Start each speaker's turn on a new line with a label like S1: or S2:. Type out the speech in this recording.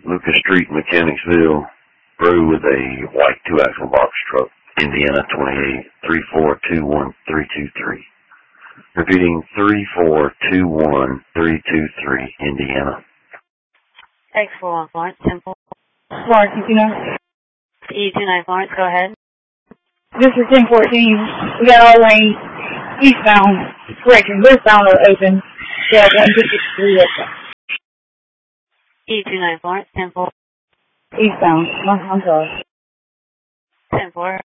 S1: Lucas Street, Mechanicsville, through with a white 2-axle box truck, Indiana 28-3421-323. Repeating 3421-323, Indiana.
S2: X4 Florence, Temple.
S3: Florence, E29.
S2: E29 Florence, go ahead.
S3: This is 1014. We got all lanes eastbound. Correction, westbound are open. Yeah, 153 open.
S2: E29 Florence, Temple.
S3: Eastbound. I'm sorry.
S2: 10-4.